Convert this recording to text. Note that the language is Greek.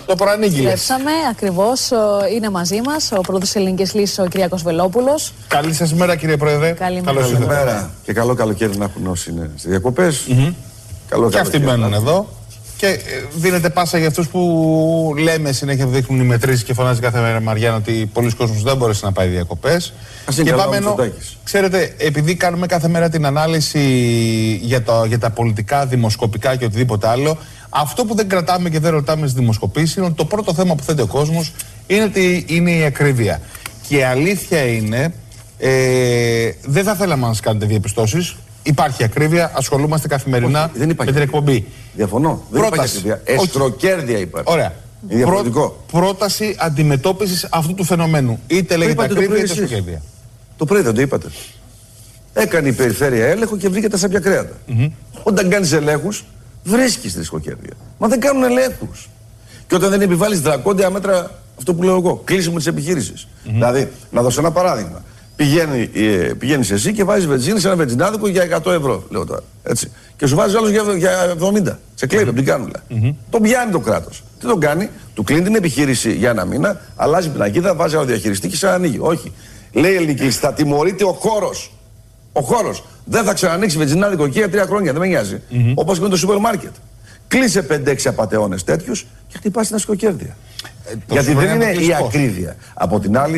Το προανήγγειλες. Επιστρέψαμε ακριβώς. Είναι μαζί μας ο πρόεδρος της Ελληνικής Λύσης, ο Κυριάκος Βελόπουλος. Καλή σας μέρα, κύριε Πρόεδρε. Καλημέρα. Και καλό καλοκαίρι να έχουν όσοι είναι στις διακοπές. Καλό και αυτοί μένουν εδώ. Και δίνεται πάσα για αυτούς που λέμε συνέχεια δείχνουν οι μετρήσεις και φωνάζει κάθε μέρα Μαριάννα ότι πολλοί κόσμος δεν μπόρεσε να πάει διακοπές. Και πάμε ενώ, ξέρετε, επειδή κάνουμε κάθε μέρα την ανάλυση για τα πολιτικά, δημοσκοπικά και οτιδήποτε άλλο, αυτό που δεν κρατάμε και δεν ρωτάμε στις δημοσκοπήσεις είναι ότι το πρώτο θέμα που θέτει ο κόσμος είναι η ακρίβεια. Και η αλήθεια είναι, δεν θα θέλαμε να μας κάνετε διαπιστώσεις. Υπάρχει ακρίβεια, ασχολούμαστε καθημερινά με την εκπομπή. Διαφωνώ. Δεν υπάρχει ακρίβεια. Εστροκέρδεια υπάρχει. Ωραία. Πρόταση αντιμετώπισης αυτού του φαινομένου. Είτε λέγεται ακρίβεια είτε εστροκέρδεια. Το πρωί δεν το είπατε. Έκανε η περιφέρεια έλεγχο και βρήκε τα σάπια κρέατα. Όταν κάνεις ελέγχους, βρίσκεις τη ρισκοκέρδεια. Μα δεν κάνουν ελέγχους. Και όταν δεν επιβάλλεις δρακόντια μέτρα, αυτό που λέω εγώ, κλείσιμο της επιχείρησης. Δηλαδή, να δώσω ένα παράδειγμα. Πηγαίνεις εσύ και βάζεις βενζίνη σε ένα βενζινάδικο για 100 ευρώ, λέω τώρα. Έτσι. Και σου βάζει άλλος για 70. Σε κλέβει από την κάνουλα. Τον πιάνει το κράτος. Τι τον κάνει, του κλείνει την επιχείρηση για ένα μήνα, αλλάζει πινακίδα, βάζει άλλο διαχειριστή και σε ανοίγει. Όχι. Λέει η Ελληνική Λύση, θα τιμωρείται ο χώρος. Ο χώρος. Δεν θα ξανανοίξει βενζινάδικο εκεί για 3 χρόνια, δεν με νοιάζει. Όπως και με το σούπερ μάρκετ. Κλείσε 5-6 απατεώνες τέτοιους και χτυπάς την ασκοκέρδεια. Γιατί δεν είναι η ακρίβεια. Από την άλλη.